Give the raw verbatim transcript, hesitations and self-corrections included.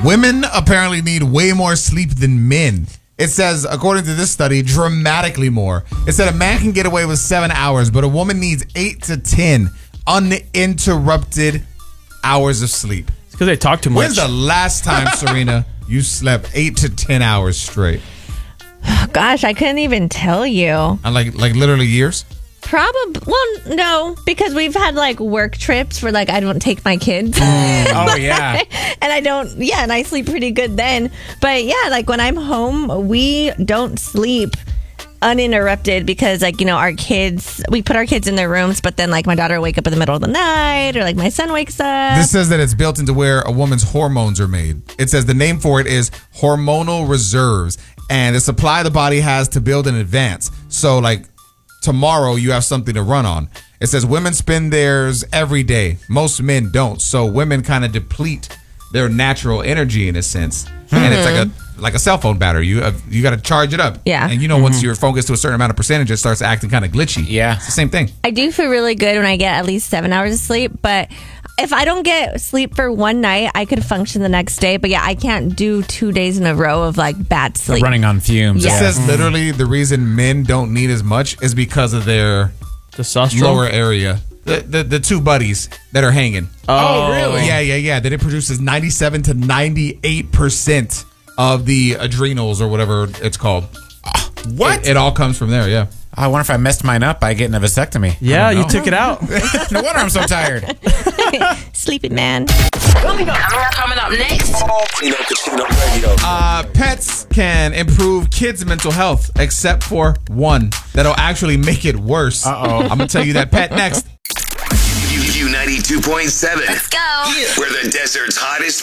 Women apparently need way more sleep than men. It says, according to this study, dramatically more. It said a man can get away with seven hours, but a woman needs eight to ten uninterrupted hours of sleep. It's because they talk too much. When's the last time, Serena, you slept eight to ten hours straight? Gosh, I couldn't even tell you. And like, like literally years? Probably. Well, no, because we've had like work trips where like I don't take my kids. Oh, yeah. And I don't, yeah, and I sleep pretty good then. But yeah, like when I'm home, we don't sleep uninterrupted because like, you know, our kids, we put our kids in their rooms, but then like my daughter will wake up in the middle of the night or like my son wakes up. This says that it's built into where a woman's hormones are made. It says the name for it is hormonal reserves, and the supply the body has to build in advance. So like tomorrow you have something to run on. It says women spend theirs every day. Most men don't. So women kind of deplete their natural energy in a sense. Mm-hmm. And it's like a like a cell phone battery. You have, you got to charge it up. Yeah. And you know, mm-hmm. once you're focused to a certain amount of percentage, it starts acting kind of glitchy. Yeah. It's the same thing. I do feel really good when I get at least seven hours of sleep, but if I don't get sleep for one night, I could function the next day. But yeah, I can't do two days in a row of like bad sleep. Running on fumes. Yeah. It says literally the reason men don't need as much is because of their testosterone lower area. The, the the two buddies that are hanging. Oh, really? Yeah, yeah, yeah. That it produces ninety-seven to ninety-eight percent of the adrenals or whatever it's called. What? It, it all comes from there, yeah. I wonder if I messed mine up by getting a vasectomy. Yeah, you took it out. No wonder I'm so tired. Sleeping man. Coming up, coming up next. Chino Casino Radio. Uh, pets can improve kids' mental health, except for one that'll actually make it worse. Uh-oh. I'm going to tell you that pet next. U ninety-two point seven. Let's go. We're the desert's hottest